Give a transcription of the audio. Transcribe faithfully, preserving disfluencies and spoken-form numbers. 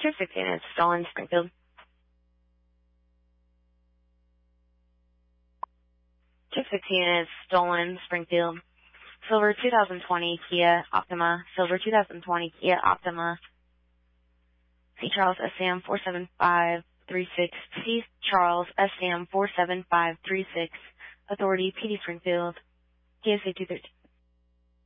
two sixteen is stolen, Springfield. two sixteen is stolen, Springfield. Silver two thousand twenty Kia Optima. Silver two thousand twenty Kia Optima. C. Charles S C M four seven five three six. C. Charles S C M four seven five three six. Authority P D Springfield. K S A two thirteen.